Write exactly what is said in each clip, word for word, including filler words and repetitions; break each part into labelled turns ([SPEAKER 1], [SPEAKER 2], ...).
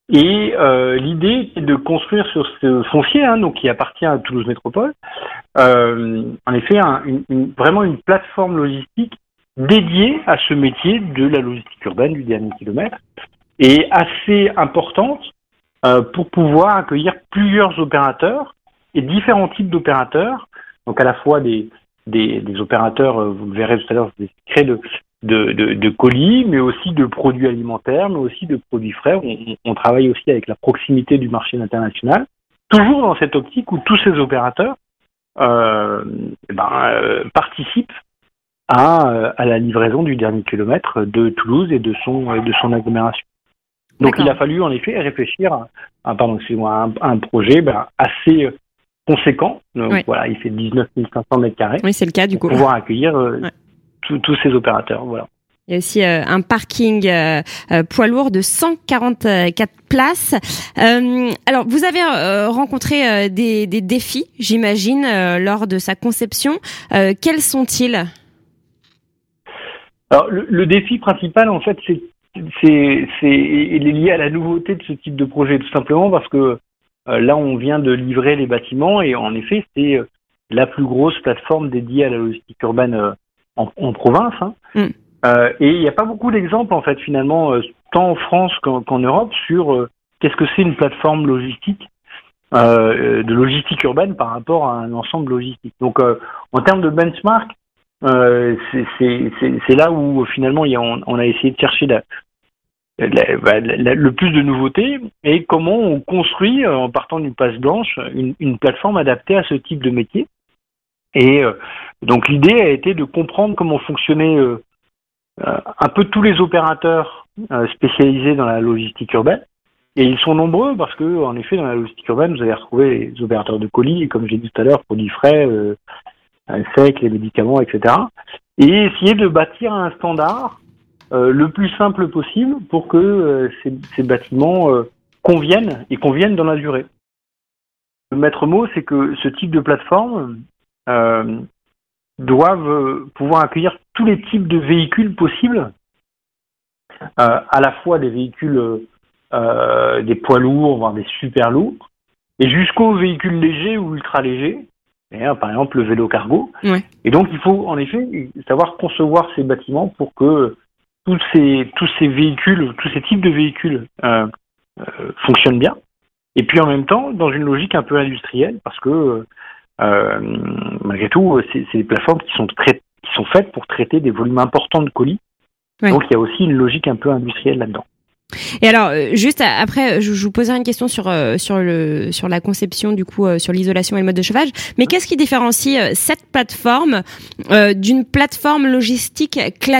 [SPEAKER 1] Et euh, l'idée est de construire sur ce foncier, hein, donc qui appartient à Toulouse Métropole, euh, en effet, un, une, une, vraiment une plateforme logistique dédiée à ce métier de la logistique urbaine du dernier kilomètre, et assez importante euh, pour pouvoir accueillir plusieurs opérateurs et différents types d'opérateurs, donc à la fois des, des, des opérateurs, euh, vous le verrez tout à l'heure, des créés de De, de, de colis, mais aussi de produits alimentaires, mais aussi de produits frais. On, on travaille aussi avec la proximité du marché international, toujours dans cette optique où tous ces opérateurs euh, ben, euh, participent à, à la livraison du dernier kilomètre de Toulouse et de son, de son agglomération. Donc D'accord. Il a fallu en effet réfléchir à, à, pardon, excusez-moi, à, un, à un projet ben, assez conséquent. Donc oui. Voilà, il fait dix-neuf mille cinq cents mètres carrés.
[SPEAKER 2] Oui, c'est le cas du coup.
[SPEAKER 1] Pour pouvoir accueillir euh,
[SPEAKER 2] ouais.
[SPEAKER 1] tous, tous ces opérateurs. Voilà.
[SPEAKER 2] Il y a aussi euh, un parking euh, euh, poids lourd de cent quarante-quatre places. Euh, alors, vous avez euh, rencontré euh, des, des défis, j'imagine, euh, lors de sa conception. Euh, quels sont-ils ?
[SPEAKER 1] Alors, le, le défi principal, en fait, c'est, c'est, c'est, il est lié à la nouveauté de ce type de projet, tout simplement parce que euh, là, on vient de livrer les bâtiments et en effet, c'est euh, la plus grosse plateforme dédiée à la logistique urbaine euh, en, en province. Hein. Mm. Euh, et il n'y a pas beaucoup d'exemples, en fait, finalement, euh, tant en France qu'en, qu'en Europe, sur euh, qu'est-ce que c'est une plateforme logistique, euh, de logistique urbaine par rapport à un ensemble logistique. Donc, euh, en termes de benchmark, euh, c'est, c'est, c'est, c'est là où, finalement, il y a, on, on a essayé de chercher la, la, la, la, le plus de nouveautés et comment on construit, euh, en partant d'une page blanche, une, une plateforme adaptée à ce type de métier. Et euh, donc, l'idée a été de comprendre comment fonctionnait euh, Euh, un peu tous les opérateurs euh, spécialisés dans la logistique urbaine. Et ils sont nombreux parce que, en effet, dans la logistique urbaine, vous allez retrouver les opérateurs de colis, et comme j'ai dit tout à l'heure, produits frais, euh, secs, les médicaments, et cetera. Et essayer de bâtir un standard euh, le plus simple possible pour que euh, ces, ces bâtiments euh, conviennent et conviennent dans la durée. Le maître mot, c'est que ce type de plateforme euh, doivent pouvoir accueillir tous les types de véhicules possibles, euh, à la fois des véhicules, euh, des poids lourds, voire des super lourds, et jusqu'aux véhicules légers ou ultra légers, et, hein, par exemple le vélo cargo. Ouais. Et donc il faut en effet savoir concevoir ces bâtiments pour que tous ces, tous ces véhicules, tous ces types de véhicules euh, euh, fonctionnent bien, et puis en même temps dans une logique un peu industrielle, parce que Euh, malgré tout, c'est, c'est des plateformes qui sont, très, qui sont faites pour traiter des volumes importants de colis. Oui. Donc, il y a aussi une logique un peu industrielle là-dedans.
[SPEAKER 2] Et alors, juste après, je vous poserai une question sur sur le sur la conception, du coup, sur l'isolation et le mode de chauffage. Mais qu'est-ce qui différencie cette plateforme euh, d'une plateforme logistique classique ?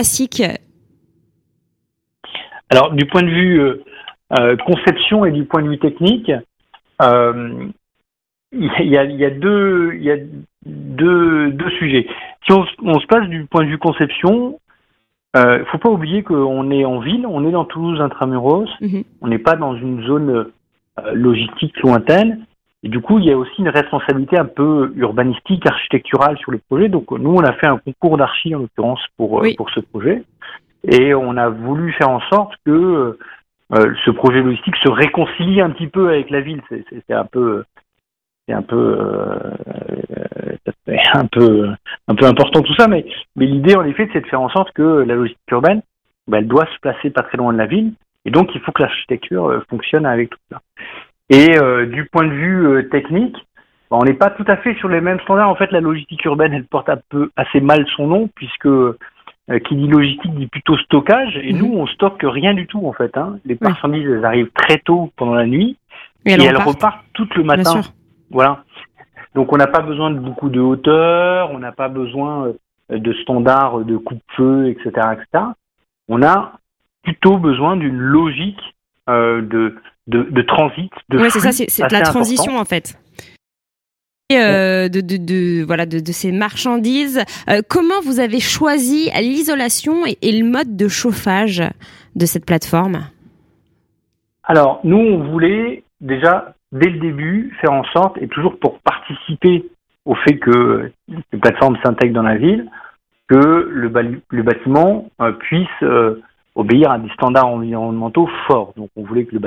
[SPEAKER 1] Alors, du point de vue euh, euh, conception et du point de vue technique, euh, Il y a, il y a deux, il y a deux, deux sujets. Si on, on se passe du point de vue conception, euh, faut pas oublier qu'on est en ville, on est dans Toulouse intramuros, mm-hmm. On n'est pas dans une zone euh, logistique lointaine. Et du coup, il y a aussi une responsabilité un peu urbanistique, architecturale sur le projet. Donc, nous, on a fait un concours d'archi, en l'occurrence, pour, oui. pour ce projet. Et on a voulu faire en sorte que euh, ce projet logistique se réconcilie un petit peu avec la ville. C'est, c'est, c'est un peu... C'est un peu, euh, un peu, un peu important tout ça, mais, mais l'idée en effet, c'est de faire en sorte que la logistique urbaine, bah, elle doit se placer pas très loin de la ville, et donc il faut que l'architecture euh, fonctionne avec tout ça. Et euh, du point de vue euh, technique, bah, on n'est pas tout à fait sur les mêmes standards. En fait, la logistique urbaine, elle porte un peu assez mal son nom, puisque euh, qui dit logistique dit plutôt stockage, et mmh. nous, on stocke rien du tout en fait. Hein. Les marchandises, elles arrivent très tôt pendant la nuit, et, et elles repartent toutes le matin. Voilà. Donc on n'a pas besoin de beaucoup de hauteur, on n'a pas besoin de standards de coupe-feu, et cetera, et cetera. On a plutôt besoin d'une logique euh, de, de de transit, de
[SPEAKER 2] ouais,
[SPEAKER 1] flux.
[SPEAKER 2] C'est ça, c'est, c'est de la transition
[SPEAKER 1] important.
[SPEAKER 2] En fait. Et euh, de, de, de voilà de, de ces marchandises. Euh, comment vous avez choisi l'isolation et, et le mode de chauffage de cette plateforme ?
[SPEAKER 1] Alors nous, on voulait déjà dès le début, faire en sorte, et toujours pour participer au fait que les plateformes s'intègrent dans la ville, que le, ba- le bâtiment euh, puisse euh, obéir à des standards environnementaux forts. Donc on voulait que le